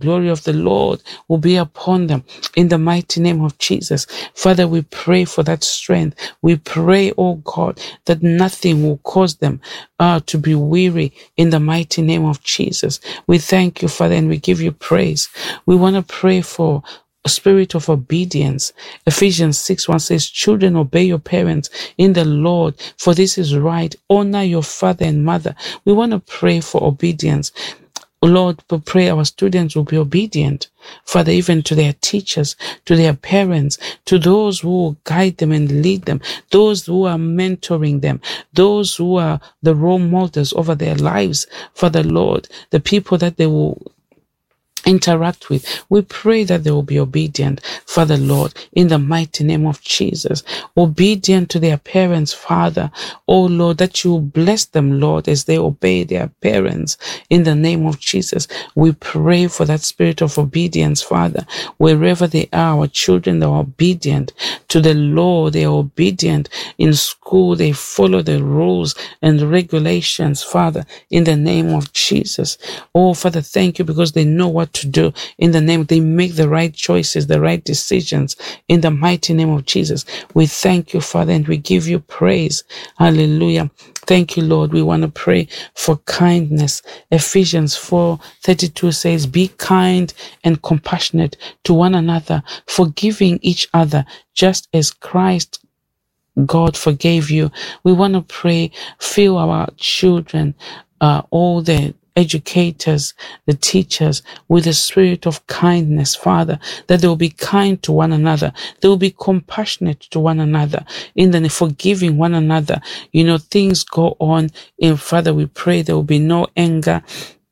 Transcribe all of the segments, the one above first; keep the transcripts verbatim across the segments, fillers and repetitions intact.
glory of the Lord will be upon them in the mighty name of Jesus. Father, we pray for that strength. We pray, oh God, that nothing will cause them uh, to be weary in the mighty name of Jesus. We thank you, Father, and we give you praise. We want to pray for a spirit of obedience. Ephesians six one says, children, obey your parents in the Lord, for this is right. Honor your father and mother. We want to pray for obedience. Lord, we pray our students will be obedient, Father, even to their teachers, to their parents, to those who will guide them and lead them, those who are mentoring them, those who are the role models over their lives, Father, Lord, the people that they will interact with. We pray that they will be obedient, Father, Lord, in the mighty name of Jesus. Obedient to their parents, Father. Oh, Lord, that you will bless them, Lord, as they obey their parents in the name of Jesus. We pray for that spirit of obedience, Father. Wherever they are, our children are obedient to the law. They are obedient in school. They follow the rules and regulations, Father, in the name of Jesus. Oh, Father, thank you because they know what to do in the name. They make the right choices, the right decisions in the mighty name of Jesus. We thank you, Father, and we give you praise. Hallelujah. Thank you, Lord. We want to pray for kindness. Ephesians four thirty-two says, be kind and compassionate to one another, forgiving each other, just as Christ God forgave you. We want to pray, fill our children, uh, all the educators, the teachers, with a spirit of kindness, Father, that they will be kind to one another. They will be compassionate to one another, in the forgiving one another. You know, things go on. In Father, we pray there will be no anger.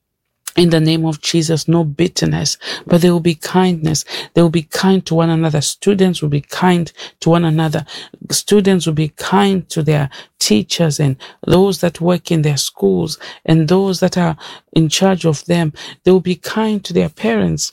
In the name of Jesus, no bitterness, but there will be kindness. They will be kind to one another. Students will be kind to one another. Students will be kind to their teachers and those that work in their schools and those that are in charge of them. They will be kind to their parents.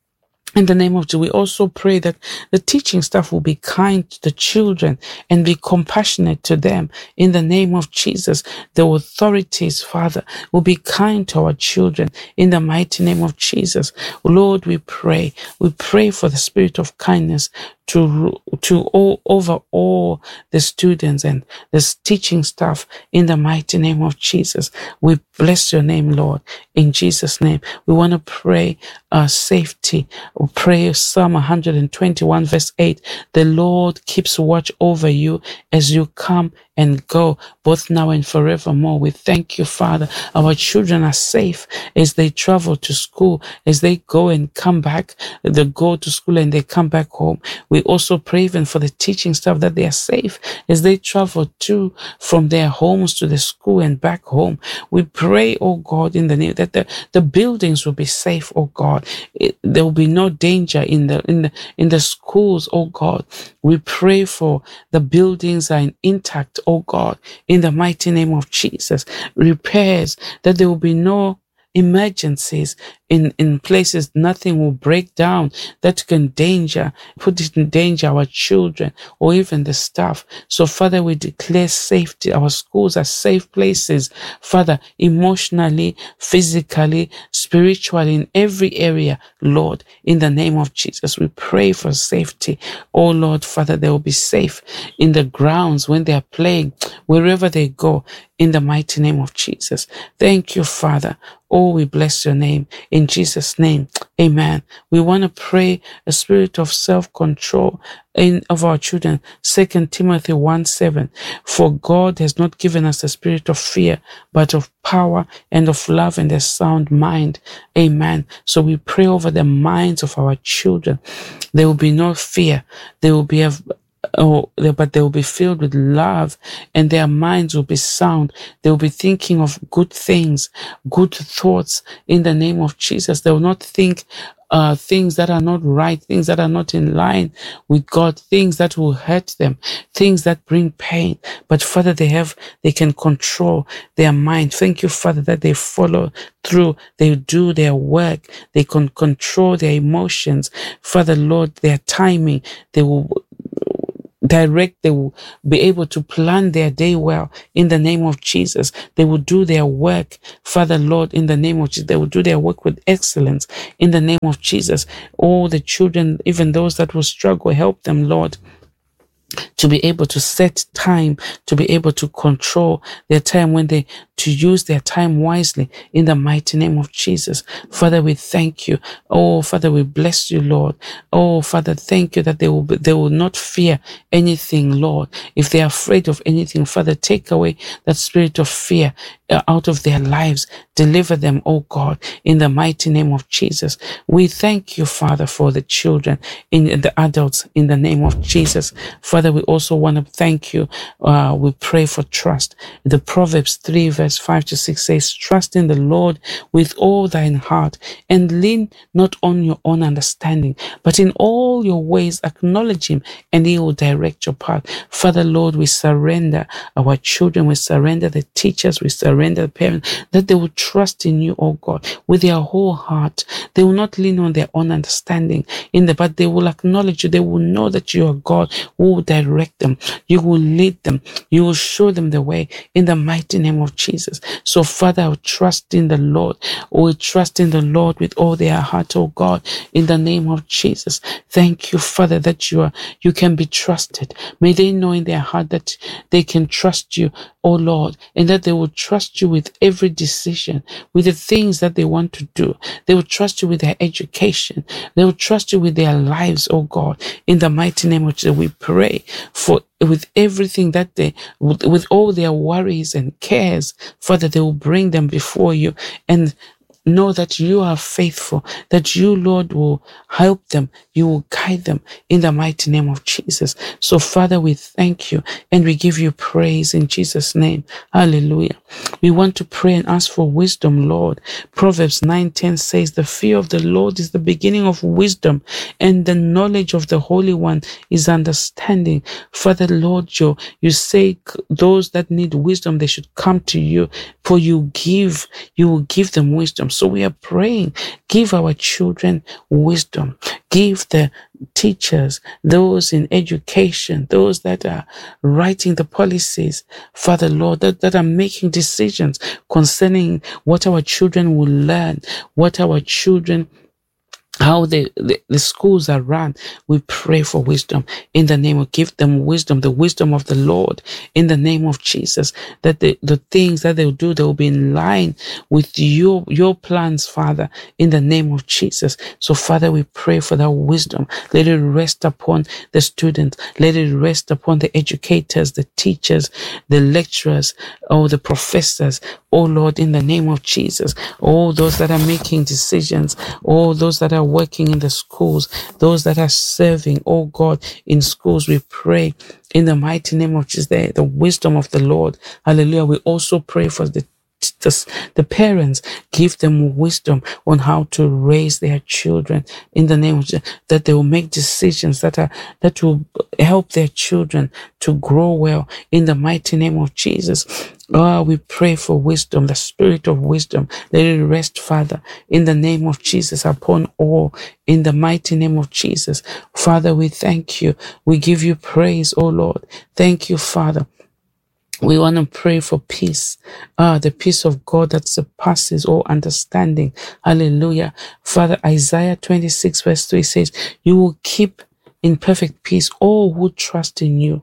In the name of Jesus, we also pray that the teaching staff will be kind to the children and be compassionate to them. In the name of Jesus, the authorities, Father, will be kind to our children. In the mighty name of Jesus, Lord, we pray. We pray for the spirit of kindness to to all over all the students and the teaching staff in the mighty name of Jesus. We bless your name, Lord, in Jesus' name. We want to pray uh, safety. We pray Psalm one twenty-one verse eight. The Lord keeps watch over you as you come and go, both now and forevermore. We thank you, Father. Our children are safe as they travel to school, as they go and come back. They go to school and they come back home. We also pray even for the teaching staff that they are safe as they travel to from their homes to the school and back home. We pray, oh God, in the name that the, the buildings will be safe, oh God. It, there will be no danger in the in the in the schools, oh God. We pray for the buildings are intact, oh God, in the mighty name of Jesus. Repairs, that there will be no emergencies in, in places, nothing will break down that can danger, put it in danger our children or even the staff. So Father, we declare safety. Our schools are safe places, Father, emotionally, physically, spiritually, in every area, Lord, in the name of Jesus. We pray for safety. Oh Lord, Father, they will be safe in the grounds when they are playing, wherever they go, in the mighty name of Jesus. Thank you, Father. Oh, we bless your name. In Jesus' name, amen. We want to pray a spirit of self-control in of our children. Second Timothy one seven. For God has not given us a spirit of fear, but of power and of love and a sound mind. Amen. So we pray over the minds of our children. There will be no fear. There will be a Oh, but they will be filled with love and their minds will be sound. They will be thinking of good things, good thoughts in the name of Jesus. They will not think uh, things that are not right, things that are not in line with God, things that will hurt them, things that bring pain. But Father, they have, they can control their mind. Thank you, Father, that they follow through. They do their work. They can control their emotions. Father, Lord, their timing, they will direct. They will be able to plan their day well in the name of Jesus. They will do their work, Father Lord, in the name of Jesus. They will do their work with excellence in the name of Jesus. All the children, even those that will struggle, help them, Lord, to be able to set time, to be able to control their time, when they to use their time wisely in the mighty name of Jesus. Father, we thank you. Oh, Father, we bless you, Lord. Oh, Father, thank you that they will be, they will not fear anything, Lord. If they are afraid of anything, Father, take away that spirit of fear uh, out of their lives. Deliver them, oh God, in the mighty name of Jesus. We thank you, Father, for the children, in the adults, in the name of Jesus. Father, we also want to thank you. Uh, we pray for trust. The Proverbs three verse five to six says, trust in the Lord with all thine heart, and lean not on your own understanding, but in all your ways acknowledge him, and he will direct your path. Father, Lord, we surrender our children, we surrender the teachers, we surrender the parents, that they will trust in you, oh God, with their whole heart. They will not lean on their own understanding, in the but they will acknowledge you. They will know that you are God who will direct them. You will lead them. You will show them the way in the mighty name of Jesus. So, Father, I will trust in the Lord. We will trust in the Lord with all their heart, oh God, in the name of Jesus. Thank you, Father, that you are you can be trusted. May they know in their heart that they can trust you, oh Lord, and that they will trust you with every decision, with the things that they want to do. They will trust you with their education. They will trust you with their lives, oh God. In the mighty name of Jesus, we pray for with everything that they, with, with all their worries and cares, Father, they will bring them before you, and know that you are faithful, that you, Lord, will help them. You will guide them in the mighty name of Jesus. So, Father, we thank you and we give you praise in Jesus' name. Hallelujah. We want to pray and ask for wisdom, Lord. Proverbs nine ten says, the fear of the Lord is the beginning of wisdom, and the knowledge of the Holy One is understanding. Father, Lord, you, you say those that need wisdom, they should come to you, for you give, you will give them wisdom. So we are praying, give our children wisdom, give the teachers, those in education, those that are writing the policies, Father Lord, that, that are making decisions concerning what our children will learn, what our children how the, the, the schools are run. We pray for wisdom in the name of, give them wisdom, the wisdom of the Lord in the name of Jesus, that the, the things that they'll do, they'll be in line with your, your plans, Father, in the name of Jesus. So, Father, we pray for that wisdom. Let it rest upon the students. Let it rest upon the educators, the teachers, the lecturers, or the professors. Oh Lord, in the name of Jesus, all those that are making decisions, all those that are working in the schools, those that are serving, oh God, in schools, we pray in the mighty name of Jesus, the, the wisdom of the Lord. Hallelujah. We also pray for the The, the parents, give them wisdom on how to raise their children in the name of Jesus, that they will make decisions that are that will help their children to grow well in the mighty name of Jesus. Oh, we pray for wisdom, the spirit of wisdom. Let it rest, Father, in the name of Jesus, upon all, in the mighty name of Jesus. Father, we thank you. We give you praise, oh Lord. Thank you, Father. We want to pray for peace, ah, the peace of God that surpasses all understanding. Hallelujah. Father, Isaiah twenty-six verse three says, you will keep in perfect peace all who trust in you,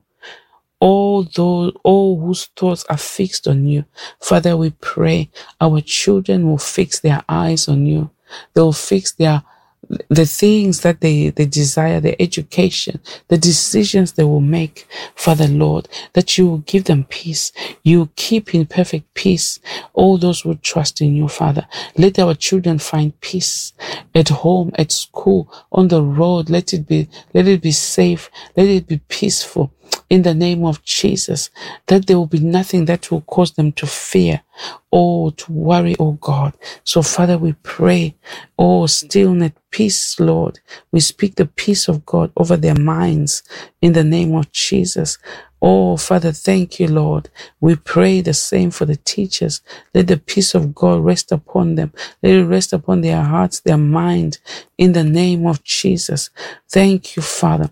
all those, all whose thoughts are fixed on you. Father, we pray our children will fix their eyes on you. They'll fix their the things that they, they desire, their education, the decisions they will make, Father Lord, that you will give them peace. You keep in perfect peace all those who trust in you, Father. Let our children find peace at home, at school, on the road. Let it be, let it be safe. Let it be peaceful in the name of Jesus, that there will be nothing that will cause them to fear or to worry, oh God. So, Father, we pray, oh, stillness, peace, Lord. We speak the peace of God over their minds in the name of Jesus. Oh, Father, thank you, Lord. We pray the same for the teachers. Let the peace of God rest upon them. Let it rest upon their hearts, their mind, in the name of Jesus. Thank you, Father.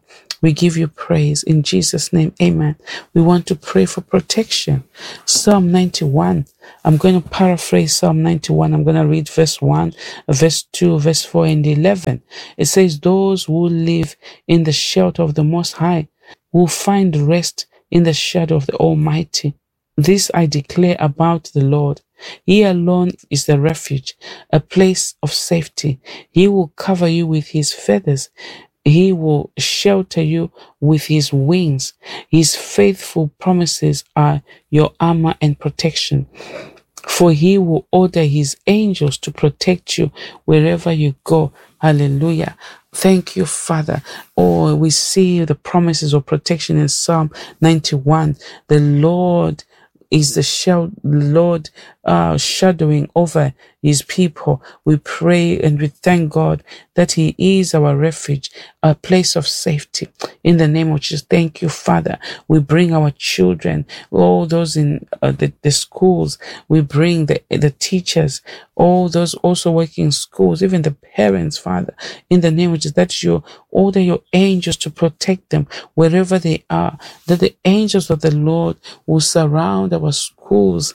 We give you praise in Jesus' name. Amen. We want to pray for protection. Psalm ninety-one. I'm going to paraphrase Psalm ninety-one. I'm going to read verse one, verse two, verse four, and eleven. It says, those who live in the shelter of the Most High will find rest in the shadow of the Almighty. This I declare about the Lord. He alone is the refuge, a place of safety. He will cover you with his feathers. He will shelter you with his wings. His faithful promises are your armor and protection. For he will order his angels to protect you wherever you go. Hallelujah. Thank you, Father. Oh, we see the promises of protection in Psalm ninety-one. The Lord is the shel- Lord uh, shadowing over his people. We pray and we thank God that he is our refuge, a place of safety. In the name of Jesus, thank you, Father. We bring our children, all those in uh, the, the schools. We bring the, the teachers, all those also working in schools, even the parents, Father. In the name of Jesus, that you order your angels to protect them wherever they are, that the angels of the Lord will surround our schools.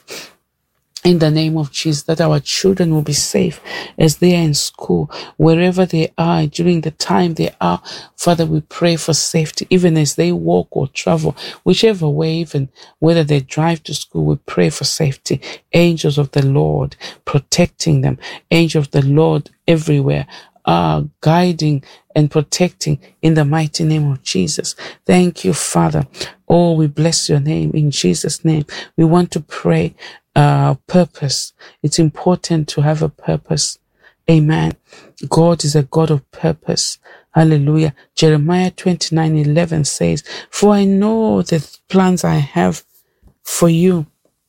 In the name of Jesus, that our children will be safe as they are in school, wherever they are, during the time they are. Father, we pray for safety, even as they walk or travel, whichever way, even whether they drive to school, we pray for safety. Angels of the Lord protecting them, angels of the Lord everywhere, are guiding and protecting in the mighty name of Jesus. Thank you, Father. Oh, we bless your name in Jesus' name. We want to pray uh, purpose. It's important to have a purpose. Amen. God is a God of purpose. Hallelujah. Jeremiah twenty-nine eleven says, for I know the plans I have for you,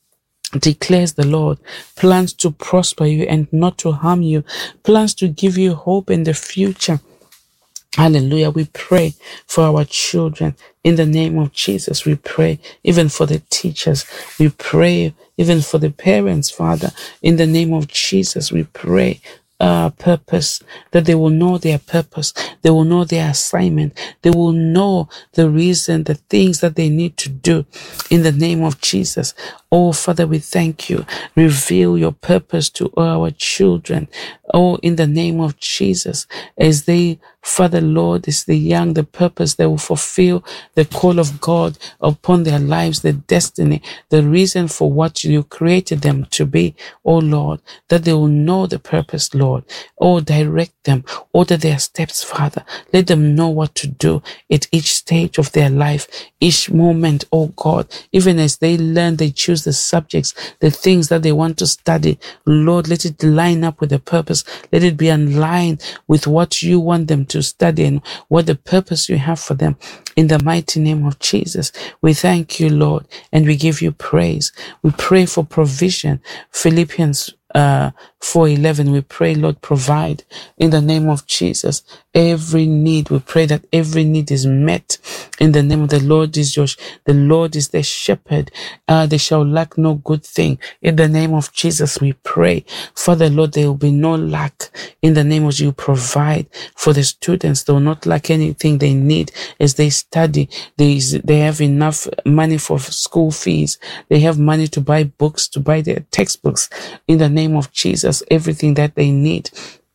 declares the Lord, plans to prosper you and not to harm you, plans to give you hope in the future. Hallelujah. We pray for our children in the name of Jesus. We pray even for the teachers. We pray even for the parents, Father. In the name of Jesus, we pray Uh, purpose, that they will know their purpose, they will know their assignment, they will know the reason, the things that they need to do in the name of Jesus. Oh, Father, we thank you. Reveal your purpose to our children. Oh, in the name of Jesus, as they, Father, Lord, is the young, the purpose, they will fulfill the call of God upon their lives, the destiny, the reason for what you created them to be, oh Lord, that they will know the purpose, Lord. Oh, direct them, order their steps, Father. Let them know what to do at each stage of their life, each moment, oh God, even as they learn, they choose the subjects, the things that they want to study. Lord, let it line up with the purpose. Let it be in line with what you want them to study and what the purpose you have for them. In the mighty name of Jesus, we thank you, Lord, and we give you praise. We pray for provision. Philippians uh, four eleven, we pray, Lord, provide in the name of Jesus. Every need, we pray that every need is met in the name of the Lord is your, the Lord is their shepherd. Uh, they shall lack no good thing. In the name of Jesus, we pray. Father, Lord, there will be no lack. In the name of you, provide for the students. They will not lack anything they need as they study. They, they have enough money for school fees. They have money to buy books, to buy their textbooks. In the name of Jesus, everything that they need.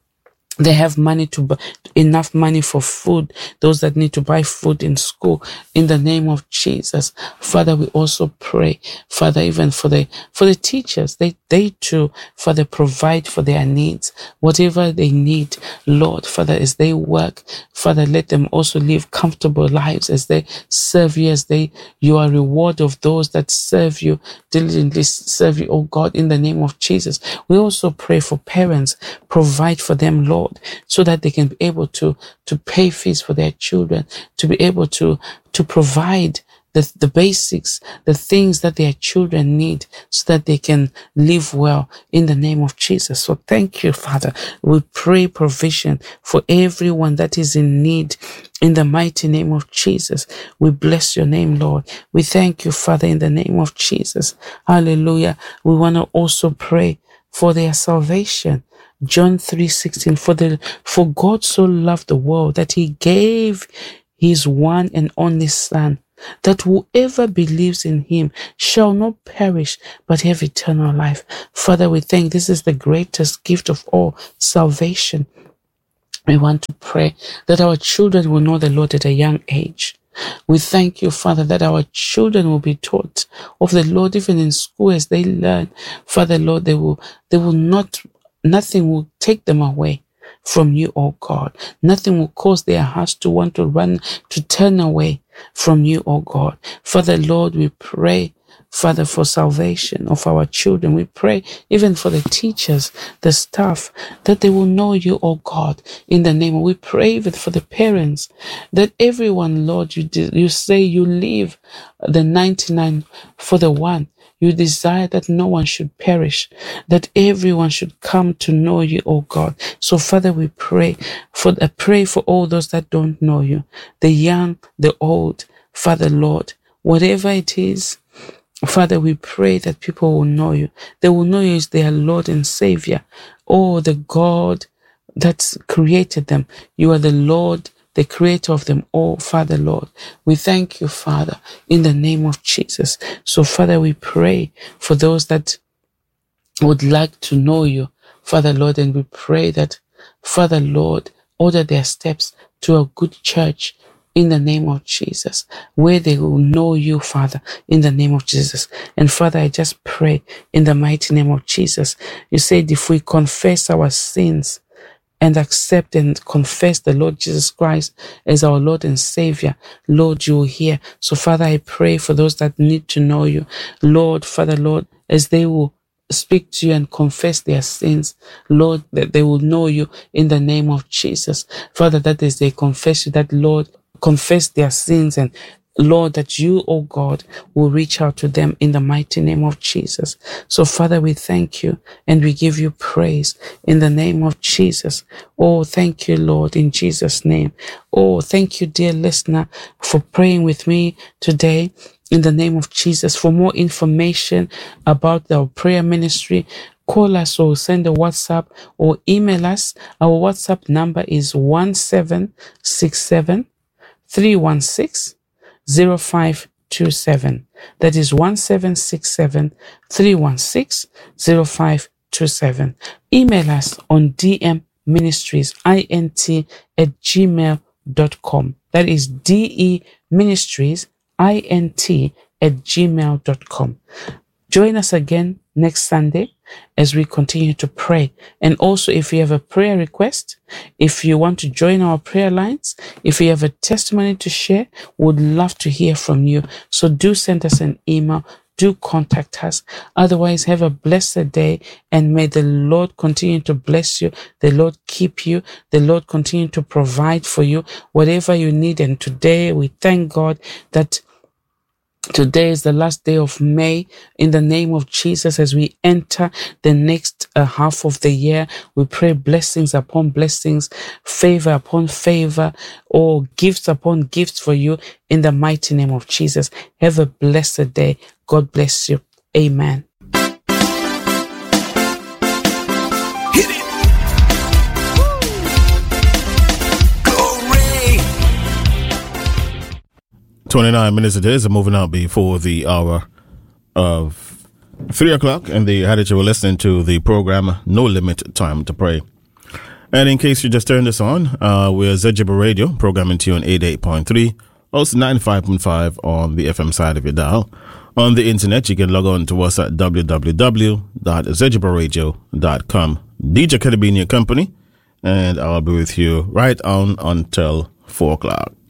They have money to buy, enough money for food, those that need to buy food in school. In the name of Jesus, Father, we also pray, Father, even for the for the teachers, they they too, Father, provide for their needs, whatever they need, Lord, Father, as they work, Father, let them also live comfortable lives as they serve you, as they you are reward of those that serve you, diligently serve you, oh God, in the name of Jesus. We also pray for parents, provide for them, Lord, so that they can be able to to pay fees for their children, to be able to to provide the, the basics, the things that their children need so that they can live well in the name of Jesus. So thank you, Father. We pray provision for everyone that is in need in the mighty name of Jesus. We bless your name, Lord. We thank you, Father, in the name of Jesus. Hallelujah. We want to also pray for their salvation. John three sixteen, for the for God so loved the world that he gave his one and only Son, that whoever believes in him shall not perish, but have eternal life. Father, we thank this is the greatest gift of all, salvation. We want to pray that our children will know the Lord at a young age. We thank you, Father, that our children will be taught of the Lord even in school as they learn. Father, Lord, they will, they will not, nothing will take them away from you, oh God. Nothing will cause their hearts to want to run, to turn away from you, oh God. Father, Lord, we pray, Father, for salvation of our children. We pray even for the teachers, the staff, that they will know you, oh God, in the name of, we pray even for the parents, that everyone, Lord, you, you say you leave the ninety-nine for the one. You desire that no one should perish, that everyone should come to know you, oh God. So, Father, we pray for I pray for all those that don't know you, the young, the old, Father, Lord, whatever it is, Father, we pray that people will know you. They will know you as their Lord and Savior. Oh, the God that created them. You are the Lord, the creator of them all, Father, Lord. We thank you, Father, in the name of Jesus. So, Father, we pray for those that would like to know you, Father, Lord, and we pray that, Father, Lord, order their steps to a good church in the name of Jesus, where they will know you, Father, in the name of Jesus. And Father, I just pray in the mighty name of Jesus. You said if we confess our sins and accept and confess the Lord Jesus Christ as our Lord and Savior, Lord, you will hear. So, Father, I pray for those that need to know you. Lord, Father, Lord, as they will speak to you and confess their sins, Lord, that they will know you in the name of Jesus. Father, that as they confess you, that, Lord, confess their sins, and Lord, that you, oh God, will reach out to them in the mighty name of Jesus. So, Father, we thank you and we give you praise in the name of Jesus. Oh, thank you, Lord, in Jesus' name. Oh, thank you, dear listener, for praying with me today in the name of Jesus. For more information about our prayer ministry, call us or send a WhatsApp or email us. Our WhatsApp number is one seven six seven three one six zero five two seven. That is one seven six seven three one six zero five two seven. Email us on D M Ministries int at gmail dot com. That is D E Ministries int at gmail dot com. Join us again next Sunday as we continue to pray. And also, if you have a prayer request, if you want to join our prayer lines, if you have a testimony to share, we'd love to hear from you. So do send us an email. Do contact us. Otherwise, have a blessed day, and may the Lord continue to bless you. The Lord keep you. The Lord continue to provide for you whatever you need. And today we thank God that today is the last day of May. In the name of Jesus, as we enter the next uh, half of the year, we pray blessings upon blessings, favor upon favor, or gifts upon gifts for you in the mighty name of Jesus. Have a blessed day. God bless you. Amen. Hit it. twenty-nine minutes it is, moving out before the hour of three o'clock. And the had it you were listening to the program No Limit Time to Pray. And in case you just turned this on, uh, we're Zejiba Radio, programming to you on eighty-eight point three, also ninety-five point five on the F M side of your dial. On the internet, you can log on to us at w w w dot zejiba radio dot com. D J Kedabi in your company, and I'll be with you right on until four o'clock.